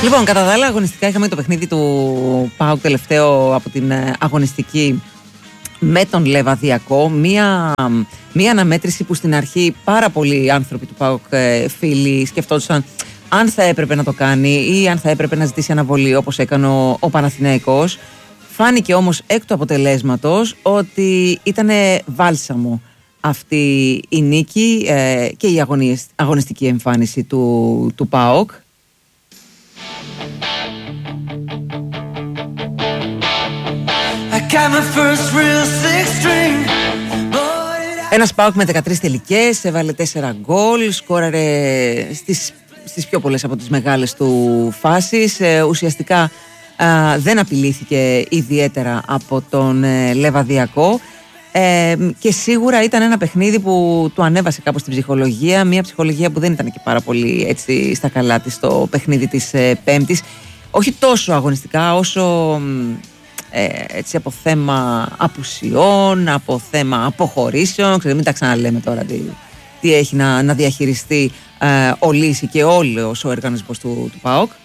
Λοιπόν, κατά τα άλλα αγωνιστικά είχαμε το παιχνίδι του ΠΑΟΚ τελευταίο από την αγωνιστική με τον Λεβαδιακό. Μία αναμέτρηση που στην αρχή πάρα πολλοί άνθρωποι του ΠΑΟΚ φίλοι σκεφτόντουσαν αν θα έπρεπε να το κάνει ή αν θα έπρεπε να ζητήσει αναβολή όπως έκανε ο Παναθηναϊκός. Φάνηκε όμως εκ του αποτελέσματος ότι ήταν βάλσαμο αυτή η νίκη και η αγωνιστική εμφάνιση του ΠΑΟΚ. Ένας ΠΑΟΚ με 13 τελικές, έβαλε 4 γκολ, σκόραρε στις πιο πολλές από τις μεγάλες του φάσεις. Ουσιαστικά δεν απειλήθηκε ιδιαίτερα από τον Λεβαδιακό και σίγουρα ήταν ένα παιχνίδι που του ανέβασε κάπως την ψυχολογία, μια ψυχολογία που δεν ήταν και πάρα πολύ έτσι στα καλά της το παιχνίδι της Πέμπτης, όχι τόσο αγωνιστικά όσο έτσι από θέμα απουσιών, από θέμα αποχωρήσεων. Μην τα ξαναλέμε τώρα τι έχει να διαχειριστεί ο Λύση και όλος ο οργανισμός του ΠΑΟΚ.